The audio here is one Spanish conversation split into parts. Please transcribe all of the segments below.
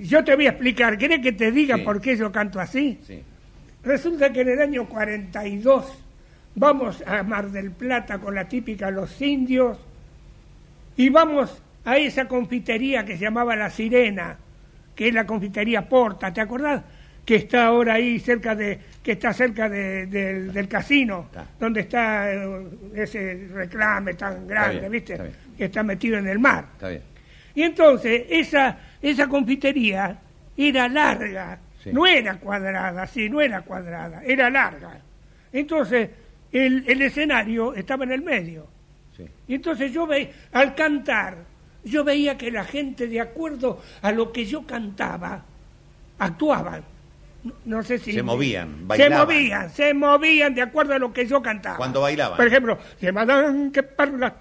yo te voy a explicar. ¿Querés que te diga Sí. por qué yo canto así? Sí. Resulta que en el año 42 vamos a Mar del Plata con la típica Los Indios y vamos a esa confitería que se llamaba La Sirena, que es la confitería Porta, ¿te acordás? Que está ahora ahí cerca del casino, donde está ese reclame tan grande, bien, ¿viste? está bien. Que está metido en el mar. Está bien. Y entonces esa confitería era larga, Sí. no era cuadrada, era larga. Entonces el escenario estaba en el medio. Sí. Y entonces al cantar, yo veía que la gente, de acuerdo a lo que yo cantaba, actuaban. No sé si... Se movían, bailaban. Se movían de acuerdo a lo que yo cantaba. Cuando bailaban. Por ejemplo, que parlas...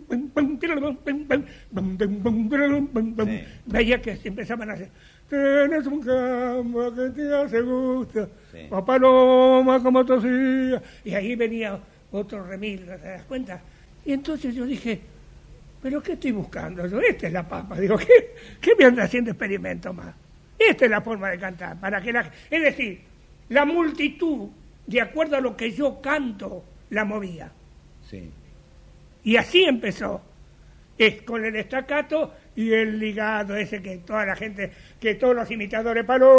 Sí. Veía que empezaban a hacer... Tienes un campo que te hace gusto, Sí. o paloma como tosía. Y ahí venía otro remilgo, ¿te das cuenta? Y entonces yo dije, ¿pero qué estoy buscando? Esta es la papa. Digo, ¿qué me anda haciendo experimento más? Esta es la forma de cantar. Es decir, la multitud, de acuerdo a lo que yo canto, la movía. Sí. Y así empezó. Es con el estacato y el ligado ese que toda la gente, que todos los imitadores,